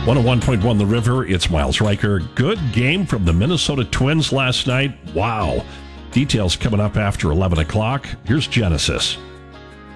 101.1 The River, it's Miles Riker. Good game from the Minnesota Twins last night. Wow. Details coming up after 11 o'clock. Here's Genesis.